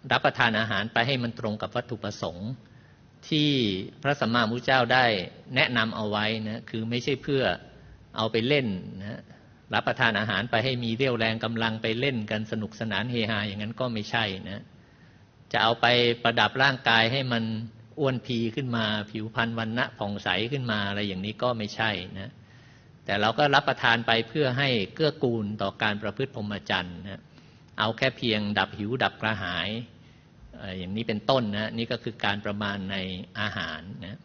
รับประทานอาหารไปให้มันตรงกับวัตถุประสงค์ที่พระสัมมาสัมพุทธเจ้าได้แนะนำเอาไว้นะคือไม่ใช่เพื่อเอาไปเล่นนะรับประทานอาหารไปให้มีเรี่ยวแรงกำลังไปเล่นกันสนุกสนานเฮฮาอย่างนั้นก็ไม่ใช่นะจะเอาไปประดับร่างกายให้มันอ้วนพีขึ้นมาผิวพรรณวรรณะผ่องใสขึ้นมาอะไรอย่างนี้ก็ไม่ใช่นะแต่เราก็รับประทานไปเพื่อให้เกื้อกูลต่อการประพฤติพรหมจรรย์นะเอาแค่เพียงดับหิวดับกระหายอย่างนี้เป็นต้นนะนี่ก็คือการประมาณในอาหารนะ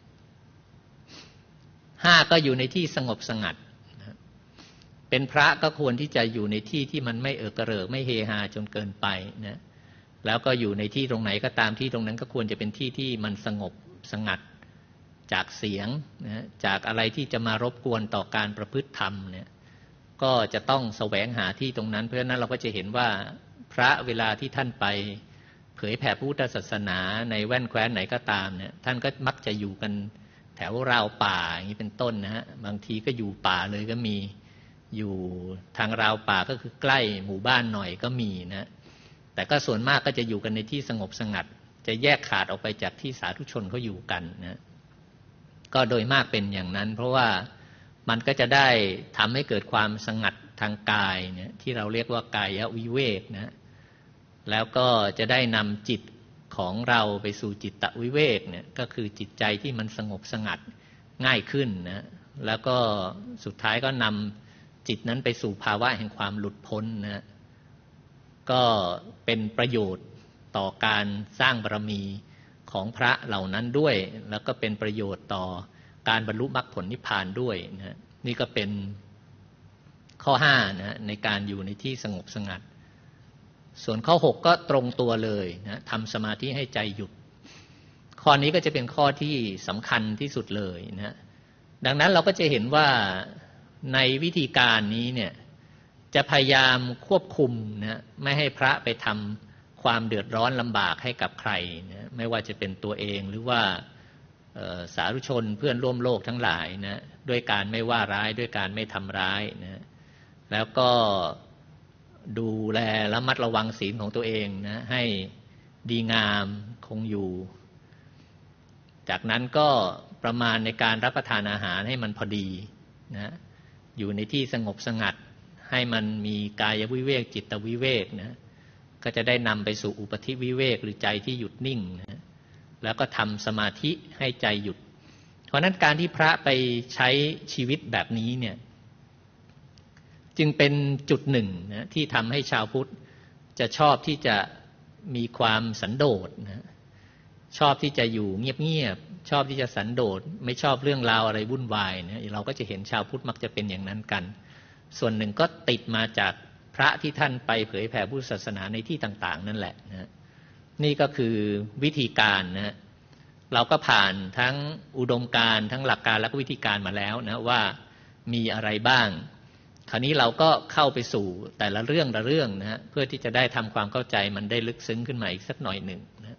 5ก็อยู่ในที่สงบสงัดนะเป็นพระก็ควรที่จะอยู่ในที่ที่มันไม่เอิกกระเริกไม่เฮฮาจนเกินไปนะแล้วก็อยู่ในที่ตรงไหนก็ตามที่ตรงนั้นก็ควรจะเป็นที่ที่มันสงบสงัดจากเสียงนะจากอะไรที่จะมารบกวนต่อการประพฤติธรรมเนี่ยก็จะต้องแสวงหาที่ตรงนั้นเพราะฉะนั้นเราก็จะเห็นว่าพระเวลาที่ท่านไปเผยแผ่พุทธศาสนาในแว่นแคว้นไหนก็ตามเนี่ยท่านก็มักจะอยู่กันแถวราวป่าอย่างนี้เป็นต้นนะฮะบางทีก็อยู่ป่าเลยก็มีอยู่ทางราวป่าก็คือใกล้หมู่บ้านหน่อยก็มีนะแต่ก็ส่วนมากก็จะอยู่กันในที่สงบสงัดจะแยกขาดออกไปจากที่สาธุชนเขาอยู่กันนะก็โดยมากเป็นอย่างนั้นเพราะว่ามันก็จะได้ทำให้เกิดความสงัดทางกายเนี่ยที่เราเรียกว่ากายวิเวกนะแล้วก็จะได้นำจิตของเราไปสู่จิตตวิเวกเนี่ยก็คือจิตใจที่มันสงบสงัดง่ายขึ้นนะแล้วก็สุดท้ายก็นำจิตนั้นไปสู่ภาวะแห่งความหลุดพ้นนะก็เป็นประโยชน์ต่อการสร้างบารมีของพระเหล่านั้นด้วยแล้วก็เป็นประโยชน์ต่อการบรรลุมรรคผลนิพพานด้วยนะนี่ก็เป็นข้อ5นะในการอยู่ในที่สงบสงัดส่วนข้อ6ก็ตรงตัวเลยนะทำสมาธิให้ใจหยุดข้อนี้ก็จะเป็นข้อที่สำคัญที่สุดเลยนะดังนั้นเราก็จะเห็นว่าในวิธีการนี้เนี่ยจะพยายามควบคุมนะไม่ให้พระไปทำความเดือดร้อนลำบากให้กับใครนะไม่ว่าจะเป็นตัวเองหรือว่าสาธุชนเพื่อนร่วมโลกทั้งหลายนะด้วยการไม่ว่าร้ายด้วยการไม่ทำร้ายนะแล้วก็ดูแลระมัดระวังศีลของตัวเองนะให้ดีงามคงอยู่จากนั้นก็ประมาณในการรับประทานอาหารให้มันพอดีนะอยู่ในที่สงบสงัดให้มันมีกายวิเวกจิตวิเวกนะก็จะได้นำไปสู่อุปธิวิเวกหรือใจที่หยุดนิ่งนะแล้วก็ทำสมาธิให้ใจหยุดเพราะนั้นการที่พระไปใช้ชีวิตแบบนี้เนี่ยจึงเป็นจุดหนึ่งนะที่ทำให้ชาวพุทธจะชอบที่จะมีความสันโดษนะชอบที่จะอยู่เงียบๆชอบที่จะสันโดษไม่ชอบเรื่องราวอะไรวุ่นวายนะเราก็จะเห็นชาวพุทธมักจะเป็นอย่างนั้นกันส่วนหนึ่งก็ติดมาจากพระที่ท่านไปเผยแผ่พุทธศาสนาในที่ต่างๆนั่นแหละนะนี่ก็คือวิธีการนะเราก็ผ่านทั้งอุดมการณ์ทั้งหลักการและวิธีการมาแล้วนะว่ามีอะไรบ้างคราวนี้เราก็เข้าไปสู่แต่ละเรื่องนะเพื่อที่จะได้ทำความเข้าใจมันได้ลึกซึ้งขึ้นมาอีกสักหน่อยหนึ่งนะ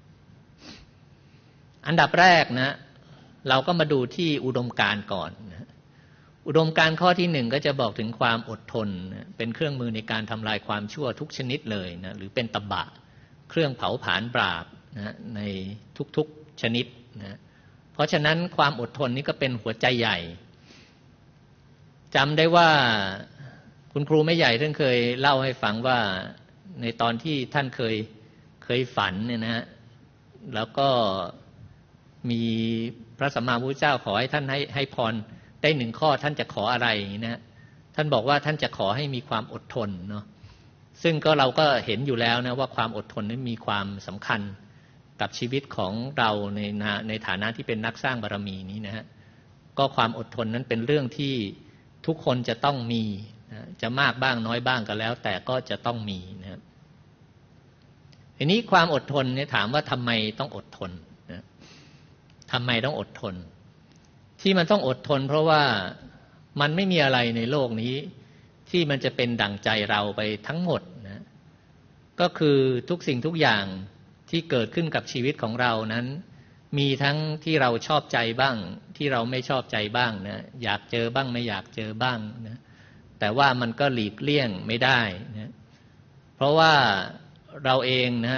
อันดับแรกนะเราก็มาดูที่อุดมการณ์ก่อนนะอุดมการณ์ข้อที่1ก็จะบอกถึงความอดทนนะเป็นเครื่องมือในการทำลายความชั่วทุกชนิดเลยนะหรือเป็นตบะเครื่องเผาผลาญปราบนะในทุกๆชนิดนะเพราะฉะนั้นความอดทนนี้ก็เป็นหัวใจใหญ่จำได้ว่าคุณครูแม่ใหญ่ท่านเคยเล่าให้ฟังว่าในตอนที่ท่านเคยฝันเนี่ยนะแล้วก็มีพระสัมมาสัมพุทธเจ้าขอให้ท่านให้พรได้1ข้อท่านจะขออะไรนะท่านบอกว่าท่านจะขอให้มีความอดทนเนาะซึ่งก็เราก็เห็นอยู่แล้วนะว่าความอดทนนั้นมีความสำคัญกับชีวิตของเราในฐานะที่เป็นนักสร้างบารมีนี้นะฮะก็ความอดทนนั้นเป็นเรื่องที่ทุกคนจะต้องมีนะจะมากบ้างน้อยบ้างก็แล้วแต่ก็จะต้องมีนะทีนี้ความอดทนเนี่ยถามว่าทำไมต้องอดทนนะทำไมต้องอดทนที่มันต้องอดทนเพราะว่ามันไม่มีอะไรในโลกนี้ที่มันจะเป็นดั่งใจเราไปทั้งหมดนะก็คือทุกสิ่งทุกอย่างที่เกิดขึ้นกับชีวิตของเรานั้นมีทั้งที่เราชอบใจบ้างที่เราไม่ชอบใจบ้างนะอยากเจอบ้างไม่อยากเจอบ้างนะแต่ว่ามันก็หลีกเลี่ยงไม่ได้นะเพราะว่าเราเองนะ